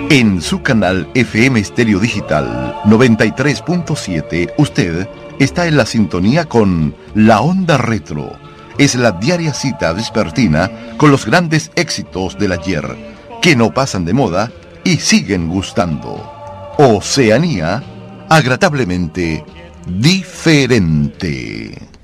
En su canal FM Estéreo Digital 93.7, usted está en la sintonía con La Onda Retro. Es la diaria cita vespertina con los grandes éxitos del ayer, que no pasan de moda y siguen gustando. Oceanía, agradablemente diferente.